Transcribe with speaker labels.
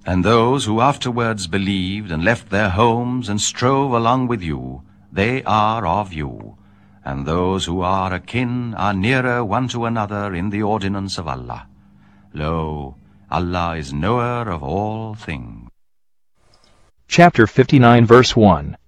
Speaker 1: And those who afterwards believed and left their homes and strove along with you, they are of you. And those who are akin are nearer one to another in the ordinance of Allah. Lo, Allah is knower of all things.
Speaker 2: Chapter 59 verse 1.